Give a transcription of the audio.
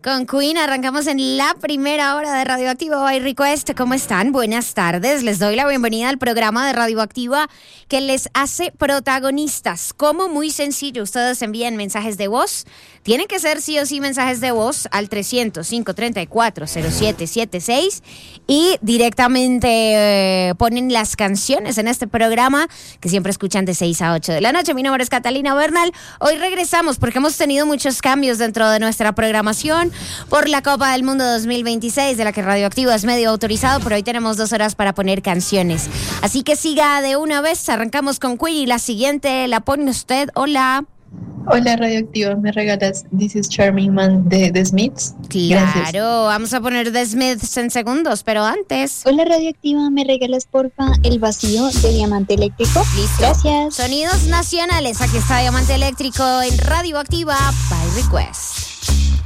Con Queen arrancamos en la primera hora de Radioactiva by Request. ¿Cómo están? Buenas tardes. Les doy la bienvenida al programa de Radioactiva que les hace protagonistas. Como muy sencillo, ustedes envían mensajes de voz. Tienen que ser sí o sí mensajes de voz al 300-534-0776 y directamente ponen las canciones en este programa que siempre escuchan de 6 a 8 de la noche. Mi nombre es Catalina Bernal. Hoy regresamos porque hemos tenido muchos cambios dentro de nuestra programación por la Copa del Mundo 2026, de la que Radioactiva es medio autorizado, pero hoy tenemos 2 horas para poner canciones. Así que siga de una vez, arrancamos con Queen y la siguiente la pone usted. Hola. Hola Radioactiva, ¿me regalas This is Charming Man de The Smiths? Claro, Gracias. vamos a poner The Smiths en segundos, pero antes... Hola Radioactiva, ¿me regalas porfa El Vacío de Diamante Eléctrico? Listo. Gracias. Sonidos nacionales, aquí está Diamante Eléctrico en Radioactiva by Request.